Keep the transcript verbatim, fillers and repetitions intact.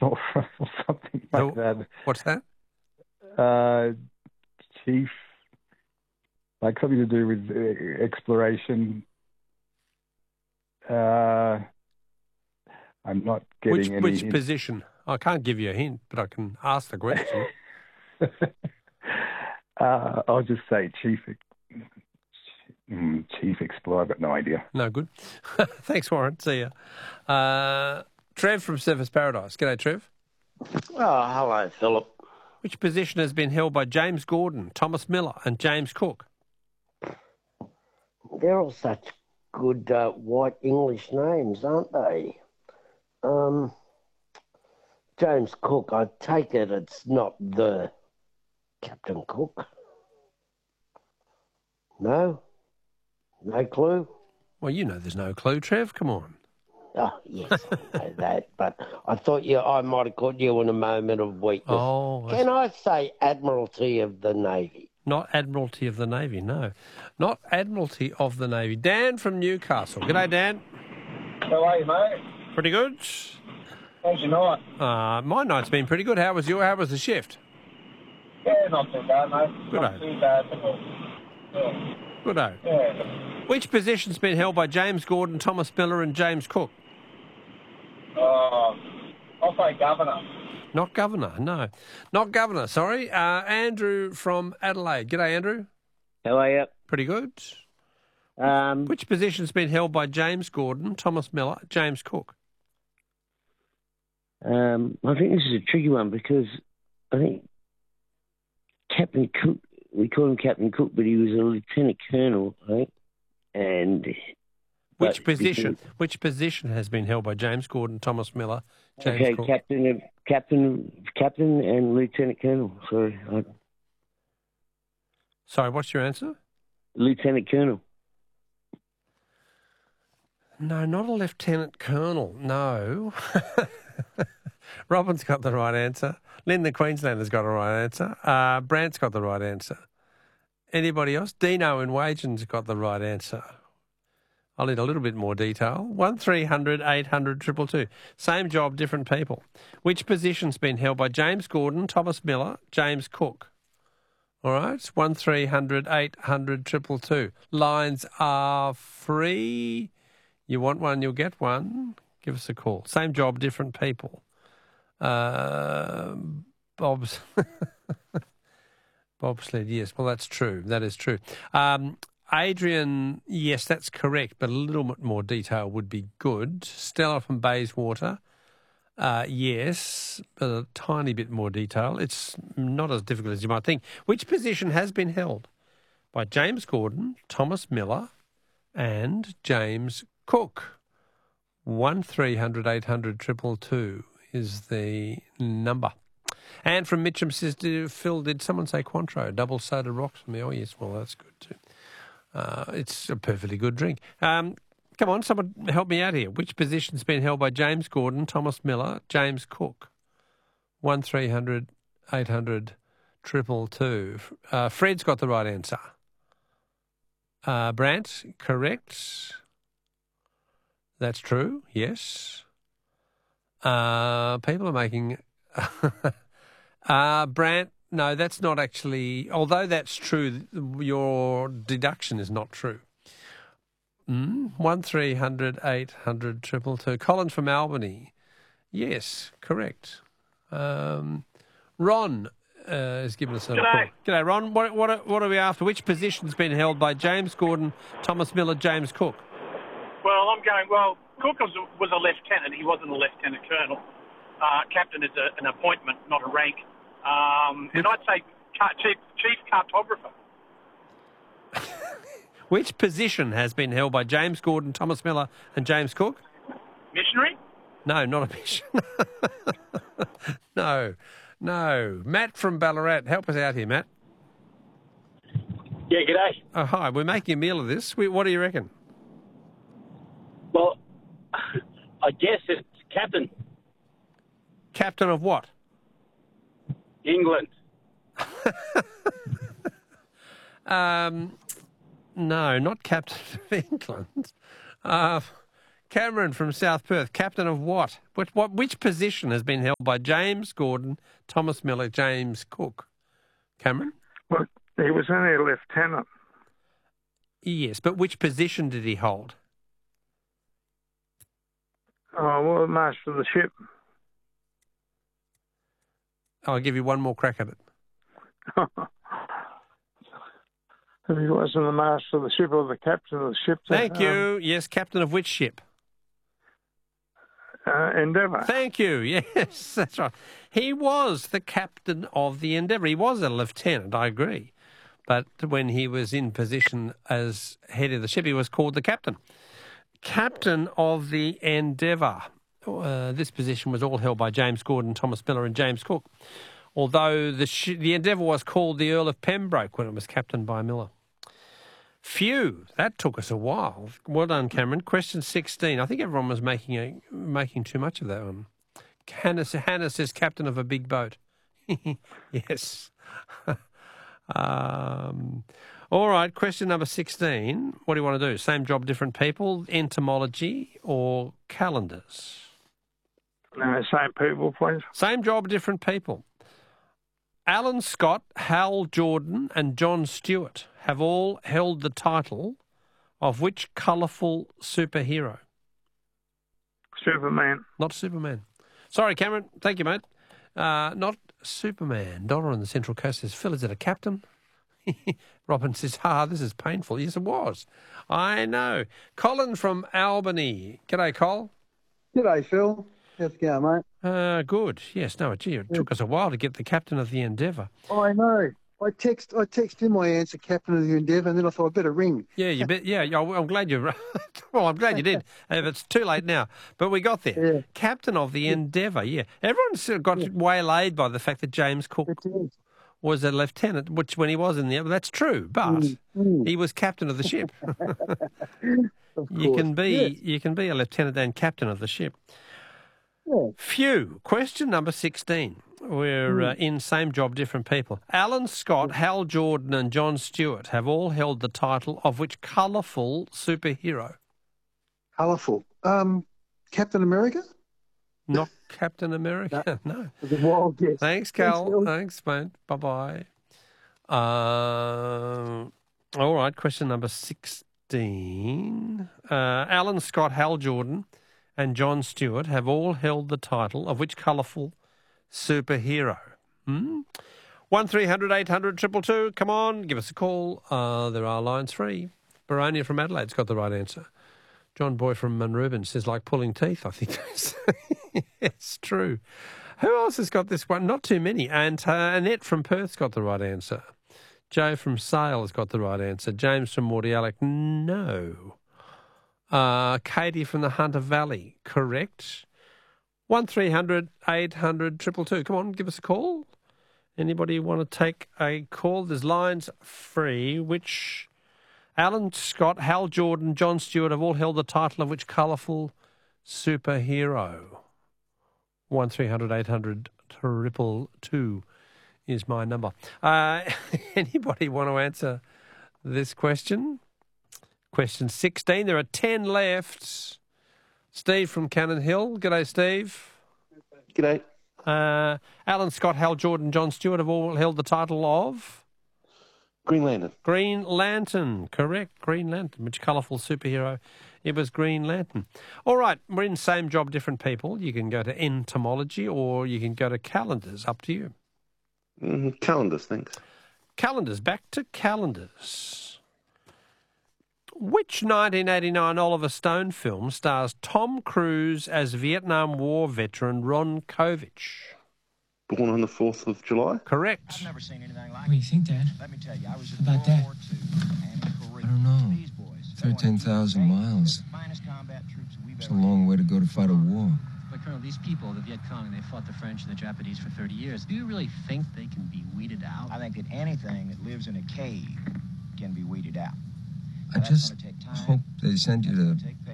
or, or something like The- that. What's that? Uh, chief, like something to do with uh, exploration. Uh, I'm not getting Which any. which hint. position? I can't give you a hint, but I can ask the question. uh, I'll just say chief. Mm, chief explorer. I've got no idea. No good. Thanks, Warren. See ya. Uh, Trev from Surfers Paradise. G'day, Trev. Oh, hello, Philip. Which position has been held by James Gordon, Thomas Miller and James Cook? They're all such good uh, white English names, aren't they? Um, James Cook, I take it it's not the Captain Cook. No? No clue? Well, you know there's no clue, Trev. Come on. Oh, yes, I know that, but I thought you, I might have caught you in a moment of weakness. Oh, Can I say Admiralty of the Navy? not Admiralty of the Navy, no. Not Admiralty of the Navy. Dan from Newcastle. G'day, Dan. How are you, mate? Pretty good? How's your night? Uh, my night's been pretty good. How was your? How was the shift? Yeah, not too bad, mate. Good Not on. too bad at all. Yeah. Good-o. Yeah. Which position's been held by James Gordon, Thomas Miller and James Cook? Uh, I'll say governor. Not governor, no. Not governor, sorry. Uh, Andrew from Adelaide. G'day, Andrew. How are you? Pretty good. Um, Which position's been held by James Gordon, Thomas Miller, James Cook? um, I think this is a tricky one because I think Captain Cook, we call him Captain Cook, but he was a lieutenant colonel, I think. And Which but- position? Which position has been held by James Gordon, Thomas Miller, James okay, Cook? captain, of, captain, captain, and lieutenant colonel. Sorry, I, Sorry, what's your answer? lieutenant colonel. No, not a lieutenant colonel. No. Robin's got the right answer. Lynn, the Queenslander's got the right answer. Uh, Brant's got the right answer. Anybody else? Dino in Wagen's got the right answer. I'll need a little bit more detail. One three hundred eight hundred two two two. Same job, different people. Which position's been held by James Gordon, Thomas Miller, James Cook? All right, one three hundred eight hundred two two two. Lines are free. You want one, you'll get one. Give us a call. Same job, different people. Uh, Bob's bobsled, yes. Well, that's true. That is true. Um, Adrian, yes, that's correct, but a little bit more detail would be good. Stella from Bayswater, uh, yes, but a tiny bit more detail. It's not as difficult as you might think. Which position has been held by James Gordon, Thomas Miller, and James Cook? One three hundred eight hundred two two two is the number. And from Mitcham says, Phil, did someone say Cointreau? Double soda rocks for me. Oh, yes, well, that's good too. Uh, it's a perfectly good drink. Um, come on, someone help me out here. Which position's been held by James Gordon, Thomas Miller, James Cook? One three hundred eight hundred two two two. Uh, Fred's got the right answer. Uh, Brant, correct. That's true, yes. Uh, people are making... uh, Brant, no, that's not actually... Although that's true, your deduction is not true. Mm, one three hundred eight hundred two two two. Colin from Albany. Yes, correct. Um, Ron uh, has given us a G'day. call. G'day, Ron. What, what, are- what are we after? Which position's been held by James Gordon, Thomas Miller, James Cook? Well, I'm going, well, Cook was, was a lieutenant. He wasn't a lieutenant colonel. Uh, captain is a, an appointment, not a rank. Um, and I'd say car- chief, chief cartographer. Which position has been held by James Gordon, Thomas Miller and James Cook? Missionary? No, not a mission. no, no. Matt from Ballarat. Help us out here, Matt. Yeah, g'day. Oh, hi. We're making a meal of this. We, what do you reckon? Well, I guess it's captain. Captain of what? England. Um, no, not Captain of England. Uh, Cameron from South Perth, captain of what? Which, what? which position has been held by James Gordon, Thomas Miller, James Cook? Cameron? Well, he was only a lieutenant. Yes, but which position did he hold? Oh, well, master of the ship. I'll give you one more crack at it. If he wasn't the master of the ship or the captain of the ship. Thank um, you. Yes, captain of which ship? Uh, Endeavour. Thank you. Yes, that's right. He was the captain of the Endeavour. He was a lieutenant, I agree. But when he was in position as head of the ship, he was called the captain. Captain of the Endeavour. Uh, this position was all held by James Gordon, Thomas Miller and James Cook, although the, sh- the Endeavour was called the Earl of Pembroke when it was captained by Miller. Phew, that took us a while. Well done, Cameron. Question sixteen. I think everyone was making a, making too much of that one. Hannah, Hannah says captain of a big boat. Yes. um, all right, question number sixteen. What do you want to do? Same job, different people, entomology or calendars? No, same people, please. Same job, different people. Alan Scott, Hal Jordan and John Stewart have all held the title of which colourful superhero? Superman. Not Superman. Sorry, Cameron. Thank you, mate. Uh, not Superman. Donna on the Central Coast says, Phil, is it a captain? Robin says, ha, this is painful. Yes, it was. I know. Colin from Albany. G'day, Col. G'day, Phil. How's it going, mate? Uh, good. Yes, no, gee, it took us a while to get the captain of the Endeavour. I know. I text I text him my answer, captain of the Endeavour, and then I thought I'd better ring. Yeah, you bet. Yeah, yeah, I'm glad you. Well, I'm glad you did. If it's too late now, but we got there. Yeah. Captain of the Endeavour. Yeah, everyone's sort of got Yeah. waylaid by the fact that James Cook It is. was a lieutenant, which when he was in the, that's true, but Mm, mm. he was captain of the ship. Of You course. can be, Yes. you can be a lieutenant and captain of the ship. Yeah. Phew. Question number sixteen. We're Hmm. uh, in same job, different people. Alan Scott, Hal Jordan and John Stewart have all held the title of which colourful superhero? Colourful. Um, Captain America? Not Captain America, no. It was a wild guess. Thanks, Cal. Phil. Thanks, mate. Bye-bye. Uh, all right, question number sixteen. Uh, Alan Scott, Hal Jordan and John Stewart have all held the title of which colourful superhero? Hmm? one three hundred eight hundred two two two. Come on, give us a call. Uh, there are lines free. Baronia from Adelaide's got the right answer. John Boy from Munrubin says, like pulling teeth, I think. It's true. Who else has got this one? Not too many. And uh, Annette from Perth's got the right answer. Joe from Sale has got the right answer. James from Mordialloc, no. Uh, Katie from the Hunter Valley, correct. one three hundred eight hundred two two two. Come on, give us a call. Anybody want to take a call? There's lines free, which Alan Scott, Hal Jordan, John Stewart have all held the title of which colourful superhero? one three hundred eight hundred two two two is my number. Uh, anybody want to answer this question? Question sixteen. There are ten left. Steve from Cannon Hill. G'day, Steve. G'day. Uh, Alan Scott, Hal Jordan, John Stewart have all held the title of Green Lantern. Green Lantern. Correct, Green Lantern. Which colourful superhero? It was Green Lantern. All right, we're in same job, different people. You can go to entomology or you can go to calendars. Up to you. Mm, calendars, thanks. Calendars. Back to calendars. Which nineteen eighty-nine Oliver Stone film stars Tom Cruise as Vietnam War veteran Ron Kovich? Born on the fourth of July? Correct. I've never seen anything like What do you think, Dad? Let me tell you, I was in About World that? War Two and in Korea. I don't know. These boys, they thirteen thousand wanted to be miles. the finest combat troops we've It's a ever long way to go to fight a war. But Colonel, these people, the Viet Cong, they fought the French and the Japanese for thirty years. Do you really think they can be weeded out? I think that anything that lives in a cave can be weeded out. I Now, that's just gonna take time. hope they send you That's to gonna take